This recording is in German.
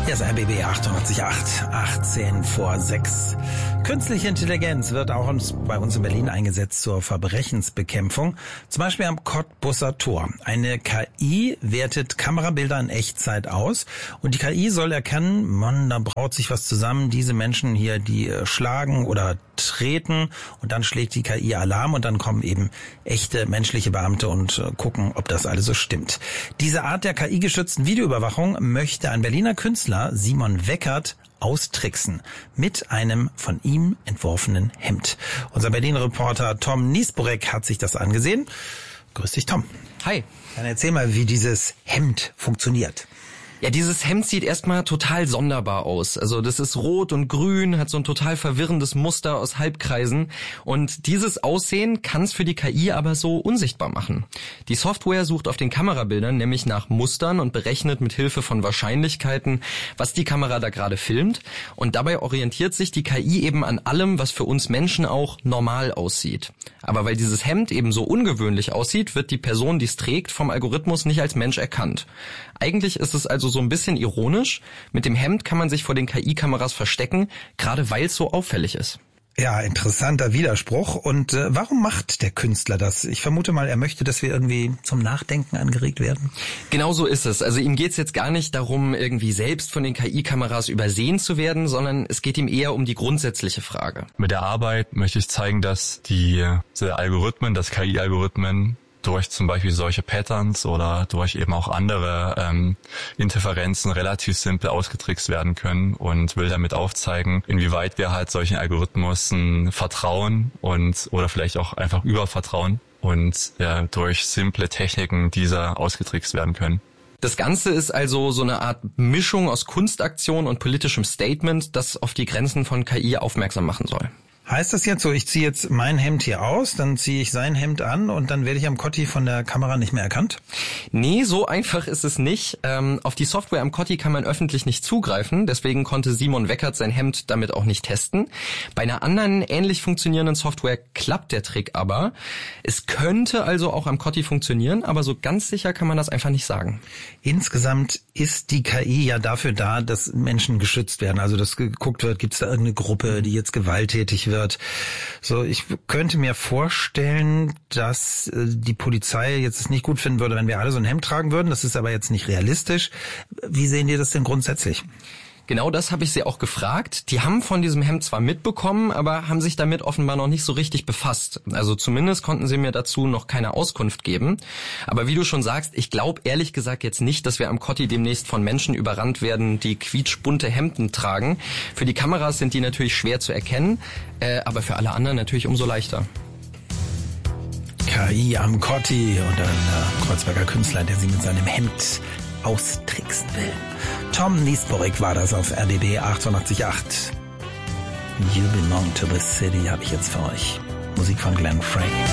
Hier ist RBB 88.8, 18 vor 6. Künstliche Intelligenz wird auch bei uns in Berlin eingesetzt zur Verbrechensbekämpfung. Zum Beispiel am Cottbusser Tor. Eine KI wertet Kamerabilder in Echtzeit aus. Und die KI soll erkennen, Mann, da braut sich was zusammen. Diese Menschen hier, die schlagen oder treten. Und dann schlägt die KI Alarm und dann kommen eben echte menschliche Beamte und gucken, ob das alles so stimmt. Diese Art der KI-gestützten Videoüberwachung möchte ein Berliner Künstler, Simon Weckert, austricksen mit einem von ihm entworfenen Hemd. Unser Berlin-Reporter Tom Niesborek hat sich das angesehen. Grüß dich, Tom. Hi. Dann erzähl mal, wie dieses Hemd funktioniert. Ja, dieses Hemd sieht erstmal total sonderbar aus. Also das ist rot und grün, hat so ein total verwirrendes Muster aus Halbkreisen. Und dieses Aussehen kann es für die KI aber so unsichtbar machen. Die Software sucht auf den Kamerabildern nämlich nach Mustern und berechnet mit Hilfe von Wahrscheinlichkeiten, was die Kamera da gerade filmt. Und dabei orientiert sich die KI eben an allem, was für uns Menschen auch normal aussieht. Aber weil dieses Hemd eben so ungewöhnlich aussieht, wird die Person, die es trägt, vom Algorithmus nicht als Mensch erkannt. Eigentlich ist es also so ein bisschen ironisch. Mit dem Hemd kann man sich vor den KI-Kameras verstecken, gerade weil es so auffällig ist. Ja, interessanter Widerspruch. Und warum macht der Künstler das? Ich vermute mal, er möchte, dass wir irgendwie zum Nachdenken angeregt werden. Genau so ist es. Also ihm geht's jetzt gar nicht darum, irgendwie selbst von den KI-Kameras übersehen zu werden, sondern es geht ihm eher um die grundsätzliche Frage. Mit der Arbeit möchte ich zeigen, dass diese Algorithmen, dass KI-Algorithmen durch zum Beispiel solche Patterns oder durch eben auch andere Interferenzen relativ simpel ausgetrickst werden können und will damit aufzeigen, inwieweit wir halt solchen Algorithmen vertrauen oder vielleicht auch einfach übervertrauen und durch simple Techniken dieser ausgetrickst werden können. Das Ganze ist also so eine Art Mischung aus Kunstaktion und politischem Statement, das auf die Grenzen von KI aufmerksam machen soll. Heißt das jetzt so, ich ziehe jetzt mein Hemd hier aus, dann ziehe ich sein Hemd an und dann werde ich am Kotti von der Kamera nicht mehr erkannt? Nee, so einfach ist es nicht. Auf die Software am Kotti kann man öffentlich nicht zugreifen, deswegen konnte Simon Weckert sein Hemd damit auch nicht testen. Bei einer anderen ähnlich funktionierenden Software klappt der Trick aber. Es könnte also auch am Kotti funktionieren, aber so ganz sicher kann man das einfach nicht sagen. Insgesamt ist die KI ja dafür da, dass Menschen geschützt werden. Also dass geguckt wird, gibt es da irgendeine Gruppe, die jetzt gewalttätig wird. So, ich könnte mir vorstellen, dass die Polizei jetzt es nicht gut finden würde, wenn wir alle so ein Hemd tragen würden. Das ist aber jetzt nicht realistisch. Wie sehen die das denn grundsätzlich? Genau das habe ich sie auch gefragt. Die haben von diesem Hemd zwar mitbekommen, aber haben sich damit offenbar noch nicht so richtig befasst. Also zumindest konnten sie mir dazu noch keine Auskunft geben. Aber wie du schon sagst, ich glaube ehrlich gesagt jetzt nicht, dass wir am Kotti demnächst von Menschen überrannt werden, die quietschbunte Hemden tragen. Für die Kameras sind die natürlich schwer zu erkennen, aber für alle anderen natürlich umso leichter. KI am Kotti und ein Kreuzberger Künstler, der sie mit seinem Hemd austricksen will. Tom Niesborek war das auf RBB 88.8. You Belong to the City habe ich jetzt für euch. Musik von Glenn Frey.